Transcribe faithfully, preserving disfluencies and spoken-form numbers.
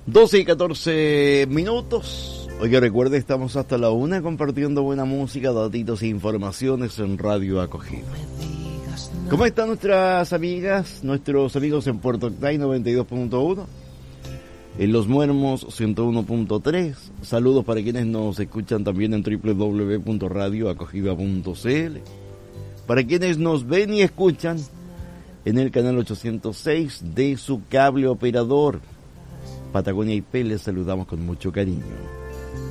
doce y catorce minutos. Oye, recuerde, estamos hasta la una compartiendo buena música, datitos e informaciones en Radio Acogida. ¿Cómo están nuestras amigas, nuestros amigos en Puerto Octay noventa y dos punto uno? En Los Muermos ciento uno punto tres. Saludos para quienes nos escuchan también en doble u doble u doble u punto radio acogida punto c l. Para quienes nos ven y escuchan en el canal ochocientos seis de su cable operador. Patagonia I P, les saludamos con mucho cariño.